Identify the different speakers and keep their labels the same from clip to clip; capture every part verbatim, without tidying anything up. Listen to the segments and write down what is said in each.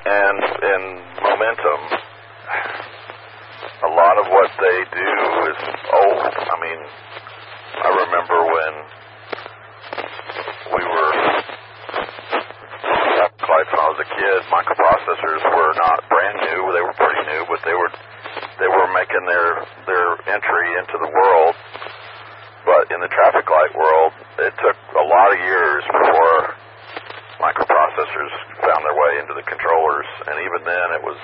Speaker 1: and in momentum, a lot of what they do is old. I mean, I remember when we were like when I was a kid, microprocessors were not brand new. They were pretty new, but they were they were making their their entry into the world. But in the traffic light world, it took a lot of years before microprocessors found their way into the controllers, and even then it was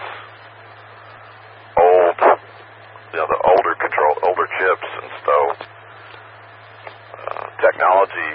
Speaker 1: old, you know, the older control, older chips, and so uh, technology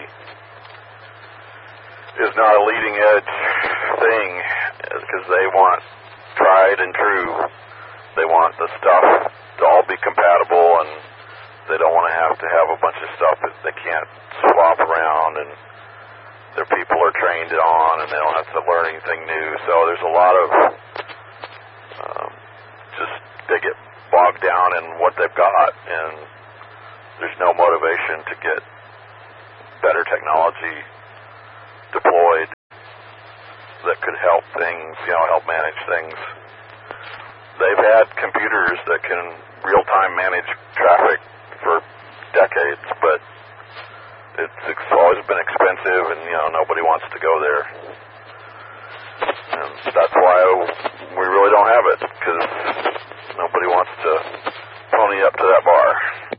Speaker 1: is not a leading edge thing because they want tried and true. They want the stuff to all be compatible, and they don't want to have to have a bunch of stuff that they can't swap around, and their people are trained on, and they don't have to learn anything new. So there's a lot of um, just they get bogged down in what they've got, and there's no motivation to get better technology deployed that could help things, you know, help manage things. They've had computers that can real-time manage traffic for decades, but it's, it's always been expensive, and, you know, nobody wants to go there. And that's why we really don't have it, because nobody wants to pony up to that bar.